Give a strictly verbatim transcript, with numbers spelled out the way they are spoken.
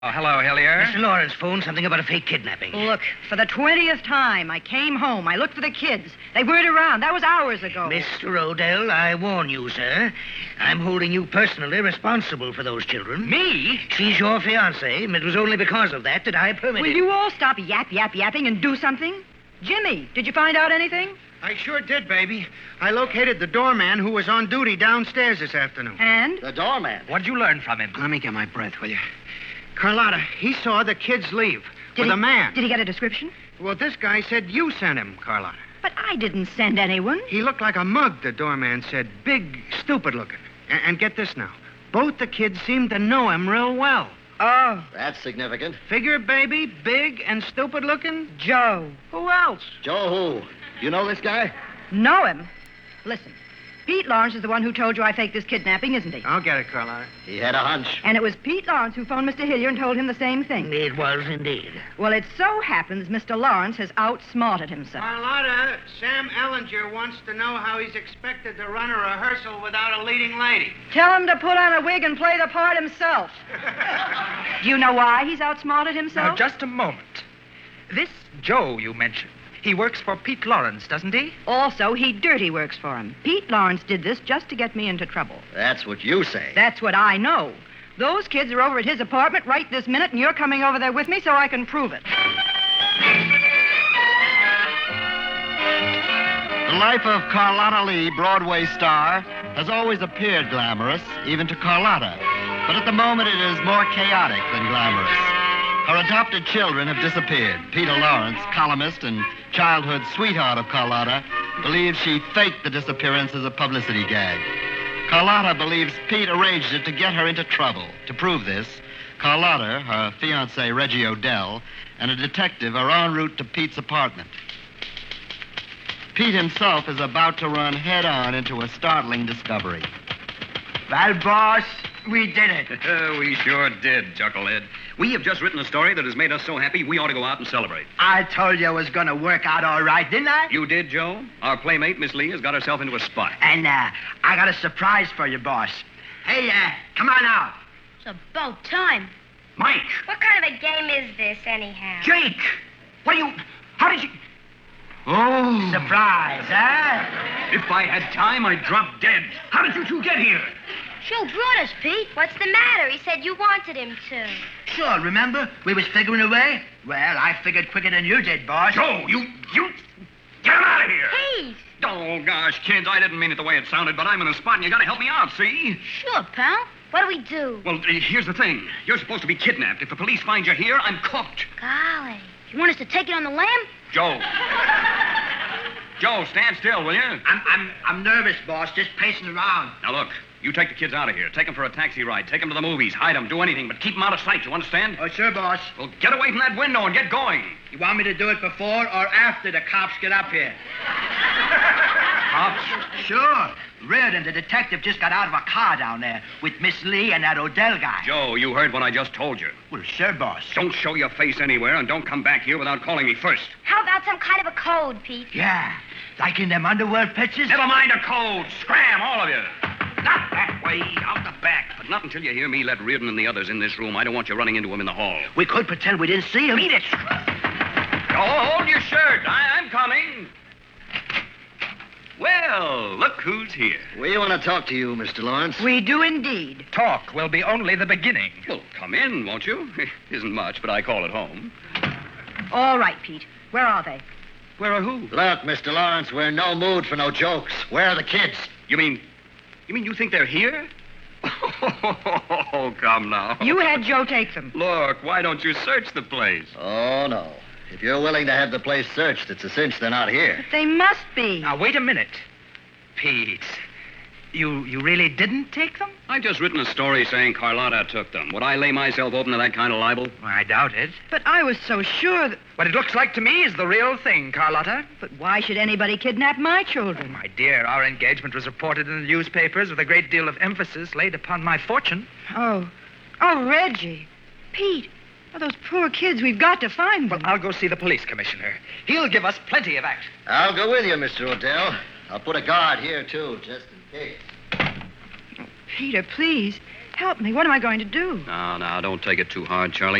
Oh, hello, Hillier. Mister Lawrence phoned something about a fake kidnapping. Look, for the twentieth time, I came home. I looked for the kids. They weren't around. That was hours ago. Mister Odell, I warn you, sir. I'm holding you personally responsible for those children. Me? She's your fiancée, and it was only because of that that I permitted... Will you all stop yap, yap, yapping and do something? Jimmy, did you find out anything? I sure did, baby. I located the doorman who was on duty downstairs this afternoon. And? The doorman. What did you learn from him? Let me get my breath, will you? Carlotta, he saw the kids leave Did with he, a man. Did he get a description? Well, this guy said you sent him, Carlotta. But I didn't send anyone. He looked like a mug, the doorman said. Big, stupid looking. And, and get this now. Both the kids seemed to know him real well. Oh, That's significant. Figure, baby, big and stupid looking. Joe. Who else? Joe who? You know this guy? Know him? Listen, Pete Lawrence is the one who told you I faked this kidnapping, isn't he? I'll get it, Carlotta. He had a hunch. And it was Pete Lawrence who phoned Mister Hillier and told him the same thing. It was indeed. Well, it so happens Mister Lawrence has outsmarted himself. Carlotta, Sam Ellinger wants to know how he's expected to run a rehearsal without a leading lady. Tell him to put on a wig and play the part himself. Do you know why he's outsmarted himself? Now, just a moment. This Joe you mentioned, he works for Pete Lawrence, doesn't he? Also, he dirty works for him. Pete Lawrence did this just to get me into trouble. That's what you say. That's what I know. Those kids are over at his apartment right this minute, and you're coming over there with me so I can prove it. The life of Carlotta Lee, Broadway star, has always appeared glamorous, even to Carlotta. But at the moment, it is more chaotic than glamorous. Her adopted children have disappeared. Peter Lawrence, columnist and childhood sweetheart of Carlotta, believes she faked the disappearance as a publicity gag. Carlotta believes Pete arranged it to get her into trouble. To prove this, Carlotta, her fiancé Reggie Odell, and a detective are en route to Pete's apartment. Pete himself is about to run head-on into a startling discovery. Well, boss, we did it. We sure did, Chucklehead. We have just written a story that has made us so happy we ought to go out and celebrate. I told you it was going to work out all right, didn't I? You did, Joe? Our playmate, Miss Lee, has got herself into a spot. And uh, I got a surprise for you, boss. Hey, uh, come on out. It's about time. Mike. What kind of a game is this, anyhow? Jake. What do you... How did you... Oh. Surprise, huh? If I had time, I'd drop dead. How did you two get here? Joe brought us, Pete. What's the matter? He said you wanted him to. Sure, remember? We was figuring away. Well, I figured quicker than you did, boss. Joe, you... you... Get him out of here. Pete! Oh, gosh, kids, I didn't mean it the way it sounded, but I'm in a spot and you gotta help me out, see? Sure, pal. What do we do? Well, uh, here's the thing. You're supposed to be kidnapped. If the police find you here, I'm cooked. Golly. You want us to take it on the lam? Joe. Joe, stand still, will you? I'm, I'm, I'm nervous, boss. Just pacing around. Now, look. You take the kids out of here. Take them for a taxi ride. Take them to the movies. Hide them. Do anything, but keep them out of sight. You understand? Oh, sure, boss. Well, get away from that window and get going. You want me to do it before or after the cops get up here? Cops? Sure. Reardon, the detective, just got out of a car down there with Miss Lee and that Odell guy. Joe, you heard what I just told you. Well, sure, boss. Don't show your face anywhere and don't come back here without calling me first. How about some kind of a code, Pete? Yeah. Like in them underworld pictures? Never mind a code. Scram, all of you. Not that way, out the back. But not until you hear me let Reardon and the others in this room. I don't want you running into him in the hall. We could pretend we didn't see him. Beat it. Oh, hold your shirt. I, I'm coming. Well, look who's here. We want to talk to you, Mister Lawrence. We do indeed. Talk will be only the beginning. Well, come in, won't you? Isn't much, but I call it home. All right, Pete. Where are they? Where are who? Look, Mister Lawrence, we're in no mood for no jokes. Where are the kids? You mean... You mean you think they're here? Oh, come now. You had Joe take them. Look, why don't you search the place? Oh, no. If you're willing to have the place searched, it's a cinch they're not here. But they must be. Now, wait a minute. Pete, you you really didn't take them? I've just written a story saying Carlotta took them. Would I lay myself open to that kind of libel? Well, I doubt it. But I was so sure that... What it looks like to me is the real thing, Carlotta. But why should anybody kidnap my children? My dear, our engagement was reported in the newspapers with a great deal of emphasis laid upon my fortune. Oh. Oh, Reggie. Pete. Oh, those poor kids. We've got to find them. Well, I'll go see the police commissioner. He'll give us plenty of action. I'll go with you, Mister Odell. I'll put a guard here, too, just in case. Peter, please. Help me. What am I going to do? Now, now, don't take it too hard, Charlie.